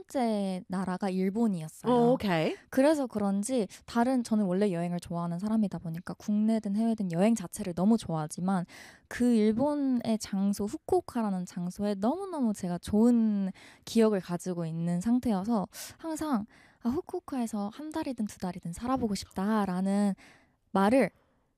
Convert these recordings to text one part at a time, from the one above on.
번째 나라가 일본이었어요. Oh, okay. 그래서 그런지 저는 원래 여행을 좋아하는 사람이다 보니까 국내든 해외든 여행 자체를 너무 좋아하지만 그 일본의 장소 후쿠오카라는 장소에 너무너무 제가 좋은 기억을 가지고 있는 상태여서 항상 후쿠오카에서 한 달이든 두 달이든 살아보고 싶다라는 말을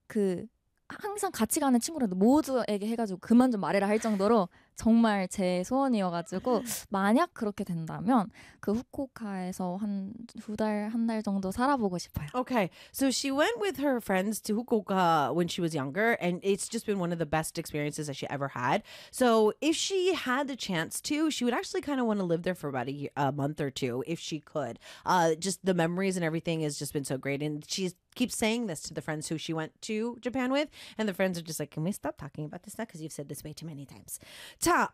항상 같이 가는 친구들 모두에게 해가지고 그만 좀 말해라 할 정도로 정말 제 소원이어가지고 만약 그렇게 된다면 그 후쿠오카에서 한 한 달 정도 살아보고 싶어요. Okay, so she went with her friends to Fukuoka when she was younger, and it's just been one of the best experiences that she ever had. So if she had the chance to, she would actually kind of want to live there for about a month or two if she could. Just the memories and everything has just been so great, and she keeps saying this to the friends who she went to Japan with, and the friends are just like, can we stop talking about this now? Because you've said this way too many times. 자,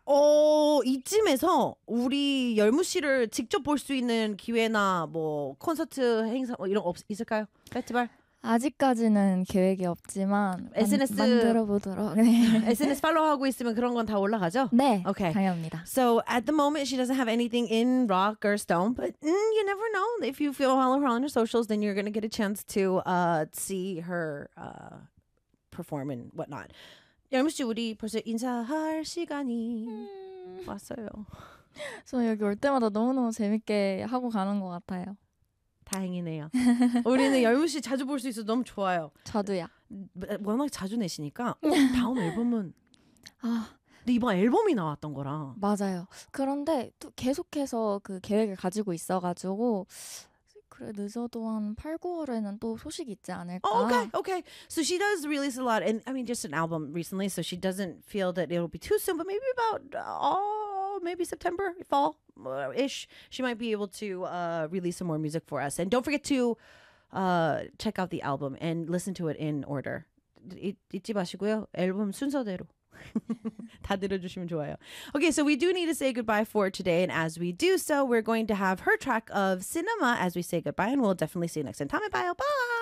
이쯤에서 우리 열무 씨를 직접 볼 수 있는 기회나 뭐 콘서트 행사 뭐 이런 거 있을까요? 페스티벌? 아직까지는 계획이 없지만 SNS 만들어 보도록. 네. SNS 팔로우하고 있으면 그런 건 다 올라가죠? 네, Okay. 당연합니다. So at the moment, she doesn't have anything in rock or stone, but you never know. If you follow her on her socials, then you're going to get a chance to see her perform and whatnot. 열무 씨, 우리 벌써 인사할 시간이 왔어요. 저 여기 올 때마다 너무너무 재밌게 하고 가는 것 같아요. 다행이네요. 우리는 열무 씨 자주 볼 수 있어서 너무 좋아요. 저도요. 워낙 자주 내시니까 다음 앨범은 근데 이번 앨범이 나왔던 거라. 맞아요. 그런데 또 계속해서 그 계획을 가지고 있어가지고 그래 늦어도 한 8, 9월에는 또 소식이 있지 않을까. Okay. So she does release a lot, and I mean just an album recently, so she doesn't feel that it'll be too soon, but maybe about maybe September, fall ish, she might be able to release some more music for us. And don't forget to check out the album and listen to it in order. 잊지 마시고요. 앨범 순서대로. 다 들어주시면 좋아요. Okay, so we do need to say goodbye for today, and as we do so, we're going to have her track of Cinema as we say goodbye, and we'll definitely see you next time. 다음에 봐요. Bye!